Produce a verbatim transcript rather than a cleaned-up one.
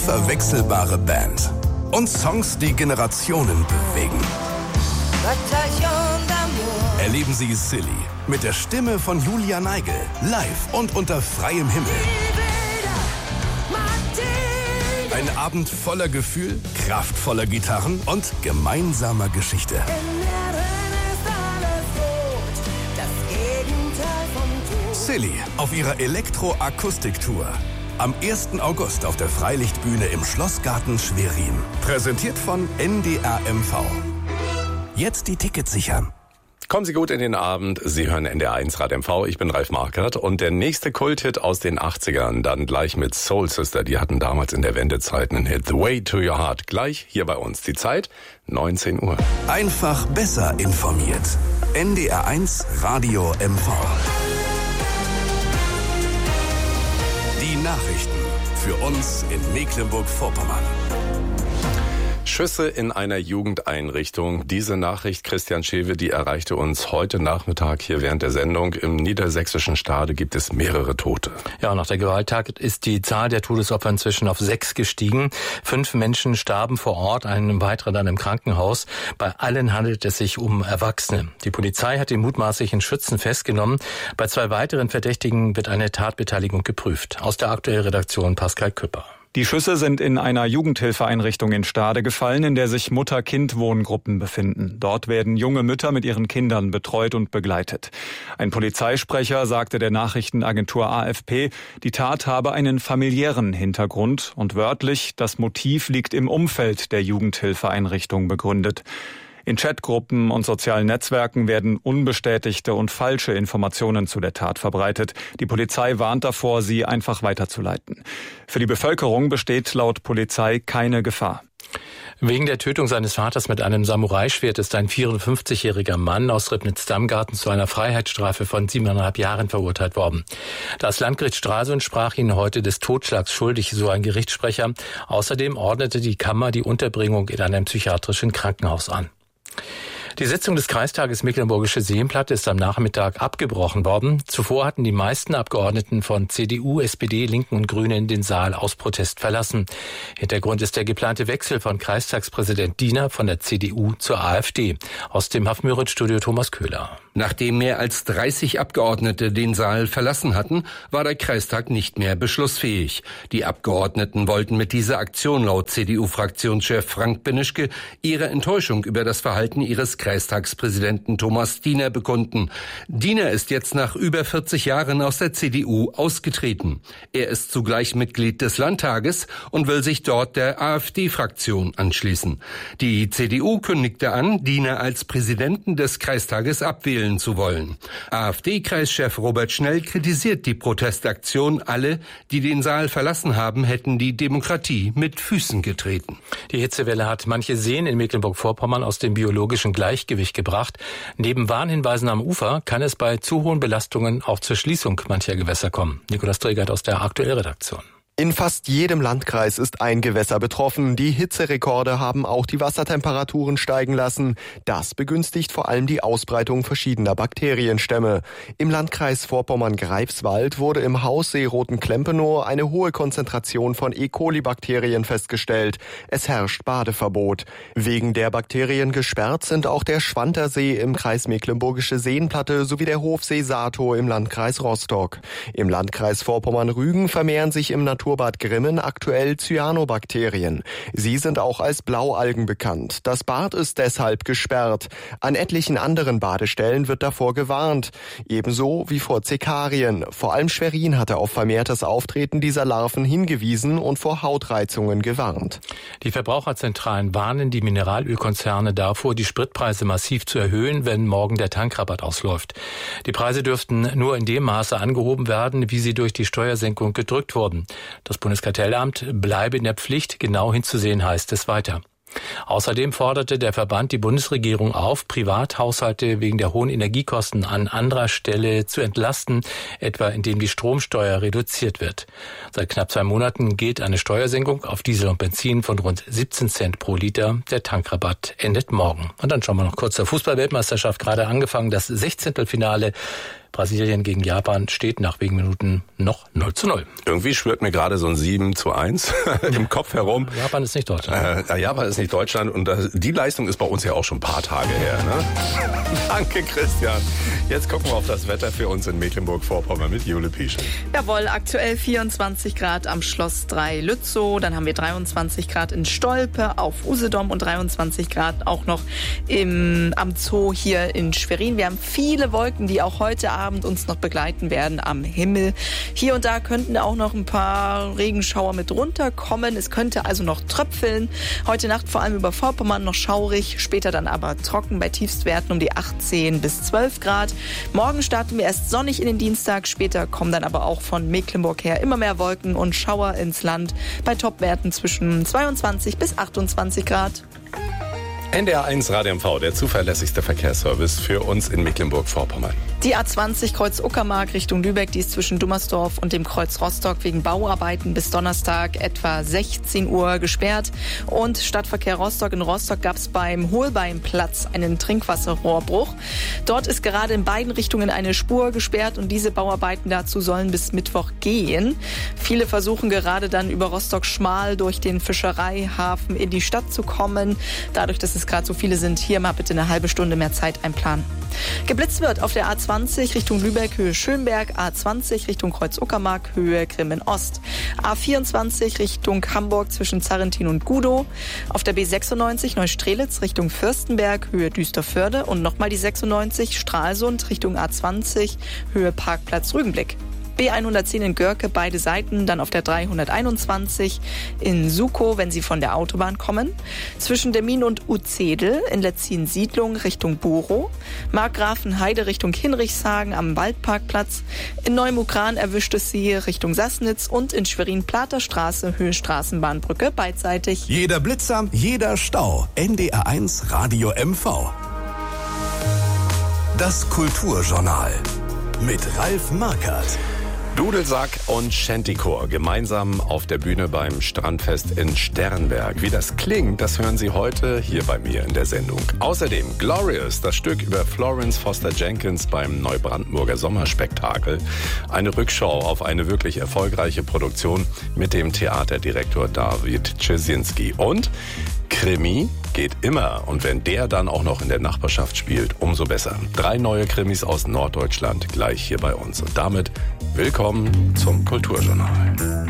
Verwechselbare Band und Songs, die Generationen bewegen. Erleben Sie Silly mit der Stimme von Julia Neigel live und unter freiem Himmel. Ein Abend voller Gefühl, kraftvoller Gitarren und gemeinsamer Geschichte. Silly auf ihrer Elektro-Akustik-Tour. Am ersten August auf der Freilichtbühne im Schlossgarten Schwerin. Präsentiert von N D R M V. Jetzt die Tickets sichern. Kommen Sie gut in den Abend. Sie hören N D R eins Rad M V. Ich bin Ralf Markert. Und der nächste Kulthit aus den achtzigern, dann gleich mit Soul Sister. Die hatten damals in der Wendezeit einen Hit. The Way to Your Heart. Gleich hier bei uns. Die Zeit neunzehn Uhr. Einfach besser informiert. N D R eins Radio M V. Die Nachrichten für uns in Mecklenburg-Vorpommern. Schüsse in einer Jugendeinrichtung. Diese Nachricht, Christian Schewe, die erreichte uns heute Nachmittag hier während der Sendung. Im niedersächsischen Stade gibt es mehrere Tote. Ja, nach der Gewalttat ist die Zahl der Todesopfer inzwischen auf sechs gestiegen. Fünf Menschen starben vor Ort, ein weiterer dann im Krankenhaus. Bei allen handelt es sich um Erwachsene. Die Polizei hat den mutmaßlichen Schützen festgenommen. Bei zwei weiteren Verdächtigen wird eine Tatbeteiligung geprüft. Aus der aktuellen Redaktion Pascal Küpper. Die Schüsse sind in einer Jugendhilfeeinrichtung in Stade gefallen, in der sich Mutter-Kind-Wohngruppen befinden. Dort werden junge Mütter mit ihren Kindern betreut und begleitet. Ein Polizeisprecher sagte der Nachrichtenagentur A F P, die Tat habe einen familiären Hintergrund und wörtlich, das Motiv liegt im Umfeld der Jugendhilfeeinrichtung begründet. In Chatgruppen und sozialen Netzwerken werden unbestätigte und falsche Informationen zu der Tat verbreitet. Die Polizei warnt davor, sie einfach weiterzuleiten. Für die Bevölkerung besteht laut Polizei keine Gefahr. Wegen der Tötung seines Vaters mit einem Samurai-Schwert ist ein vierundfünfzigjähriger Mann aus Ribnitz-Dammgarten zu einer Freiheitsstrafe von siebeneinhalb Jahren verurteilt worden. Das Landgericht Stralsund sprach ihn heute des Totschlags schuldig, so ein Gerichtssprecher. Außerdem ordnete die Kammer die Unterbringung in einem psychiatrischen Krankenhaus an. Die Sitzung des Kreistages Mecklenburgische Seenplatte ist am Nachmittag abgebrochen worden. Zuvor hatten die meisten Abgeordneten von C D U, S P D, Linken und Grünen den Saal aus Protest verlassen. Hintergrund ist der geplante Wechsel von Kreistagspräsident Diener von der C D U zur AfD. Aus dem Haff-Müritz-Studio Thomas Köhler. Nachdem mehr als dreißig Abgeordnete den Saal verlassen hatten, war der Kreistag nicht mehr beschlussfähig. Die Abgeordneten wollten mit dieser Aktion laut C D U-Fraktionschef Frank Benischke ihre Enttäuschung über das Verhalten ihres Kreistagspräsidenten Thomas Diener bekunden. Diener ist jetzt nach über vierzig Jahren aus der C D U ausgetreten. Er ist zugleich Mitglied des Landtages und will sich dort der AfD-Fraktion anschließen. Die C D U kündigte an, Diener als Präsidenten des Kreistages abwählen zu wollen. AfD-Kreischef Robert Schnell kritisiert die Protestaktion. Alle, die den Saal verlassen haben, hätten die Demokratie mit Füßen getreten. Die Hitzewelle hat manche Seen in Mecklenburg-Vorpommern aus dem biologischen Gleichgewicht gebracht. Neben Warnhinweisen am Ufer kann es bei zu hohen Belastungen auch zur Schließung mancher Gewässer kommen. Nikolaus Trägert aus der aktuellen Redaktion. In fast jedem Landkreis ist ein Gewässer betroffen. Die Hitzerekorde haben auch die Wassertemperaturen steigen lassen. Das begünstigt vor allem die Ausbreitung verschiedener Bakterienstämme. Im Landkreis Vorpommern-Greifswald wurde im Haussee Roten-Klempenow eine hohe Konzentration von E. coli-Bakterien festgestellt. Es herrscht Badeverbot. Wegen der Bakterien gesperrt sind auch der Schwantersee im Kreis Mecklenburgische Seenplatte sowie der Hofsee Saatow im Landkreis Rostock. Im Landkreis Vorpommern-Rügen vermehren sich im Naturbad Grimmen aktuell Cyanobakterien. Sie sind auch als Blaualgen bekannt. Das Bad ist deshalb gesperrt. An etlichen anderen Badestellen wird davor gewarnt. Ebenso wie vor Zekarien. Vor allem Schwerin hatte auf vermehrtes Auftreten dieser Larven hingewiesen und vor Hautreizungen gewarnt. Die Verbraucherzentralen warnen die Mineralölkonzerne davor, die Spritpreise massiv zu erhöhen, wenn morgen der Tankrabatt ausläuft. Die Preise dürften nur in dem Maße angehoben werden, wie sie durch die Steuersenkung gedrückt wurden. Das Bundeskartellamt bleibe in der Pflicht, genau hinzusehen, heißt es weiter. Außerdem forderte der Verband die Bundesregierung auf, Privathaushalte wegen der hohen Energiekosten an anderer Stelle zu entlasten, etwa indem die Stromsteuer reduziert wird. Seit knapp zwei Monaten gilt eine Steuersenkung auf Diesel und Benzin von rund siebzehn Cent pro Liter. Der Tankrabatt endet morgen. Und dann schauen wir noch kurz zur Fußball-Weltmeisterschaft, gerade angefangen, das Sechzehntelfinale Brasilien gegen Japan steht nach wenigen Minuten noch null zu null. Irgendwie schwirrt mir gerade so ein sieben zu eins im Kopf herum. Japan ist nicht Deutschland. Äh, Japan ist nicht Deutschland und das, die Leistung ist bei uns ja auch schon ein paar Tage her. Ne? Danke, Christian. Jetzt gucken wir auf das Wetter für uns in Mecklenburg-Vorpommern mit Jule Pieschen. Jawohl, aktuell vierundzwanzig Grad am Schloss drei Lützow, dann haben wir dreiundzwanzig Grad in Stolpe auf Usedom und dreiundzwanzig Grad auch noch im, am Zoo hier in Schwerin. Wir haben viele Wolken, die auch heute Abend uns noch begleiten werden am Himmel. Hier und da könnten auch noch ein paar Regenschauer mit runterkommen. Es könnte also noch tröpfeln. Heute Nacht vor allem über Vorpommern noch schaurig, später dann aber trocken bei Tiefstwerten um die achtzehn bis zwölf Grad. Morgen starten wir erst sonnig in den Dienstag, später kommen dann aber auch von Mecklenburg her immer mehr Wolken und Schauer ins Land bei Topwerten zwischen zweiundzwanzig bis achtundzwanzig Grad. N D R eins Radio M V, der zuverlässigste Verkehrsservice für uns in Mecklenburg-Vorpommern. Die A zwanzig Kreuz Uckermark Richtung Lübeck, die ist zwischen Dummersdorf und dem Kreuz Rostock wegen Bauarbeiten bis Donnerstag etwa sechzehn Uhr gesperrt. Und Stadtverkehr Rostock. In Rostock gab es beim Holbeinplatz einen Trinkwasserrohrbruch. Dort ist gerade in beiden Richtungen eine Spur gesperrt und diese Bauarbeiten dazu sollen bis Mittwoch gehen. Viele versuchen gerade dann über Rostock schmal durch den Fischereihafen in die Stadt zu kommen. Dadurch, dass es gerade so viele sind, hier mal bitte eine halbe Stunde mehr Zeit einplanen. Geblitzt wird auf der A zwanzig Richtung Lübeck, Höhe Schönberg, A zwanzig Richtung Kreuz Uckermark, Höhe Grimmen Ost, A vierundzwanzig Richtung Hamburg zwischen Zarrentin und Gudow, auf der B sechsundneunzig Neustrelitz Richtung Fürstenberg, Höhe Düsterförde und nochmal die sechsundneunzig Stralsund Richtung A zwanzig, Höhe Parkplatz Rügenblick. B hundertzehn in Görke, beide Seiten, dann auf der dreihunderteinundzwanzig in Sukow, wenn Sie von der Autobahn kommen. Zwischen Demmin und Uzedel in Letzin-Siedlung Richtung Borow. Markgrafenheide Richtung Hinrichshagen am Waldparkplatz. In Neumukran erwischt es Sie Richtung Sassnitz und in Schwerin-Plater Straße, Höhe Straßenbahnbrücke, beidseitig. Jeder Blitzer, jeder Stau. N D R eins Radio M V. Das Kulturjournal mit Ralf Markert. Dudelsack und Shantychor gemeinsam auf der Bühne beim Strandfest in Sternberg. Wie das klingt, das hören Sie heute hier bei mir in der Sendung. Außerdem Glorious, das Stück über Florence Foster Jenkins beim Neubrandenburger Sommerspektakel. Eine Rückschau auf eine wirklich erfolgreiche Produktion mit dem Theaterdirektor David Czesinski. Und Krimi geht immer. Und wenn der dann auch noch in der Nachbarschaft spielt, umso besser. Drei neue Krimis aus Norddeutschland gleich hier bei uns. Und damit willkommen zum Kulturjournal.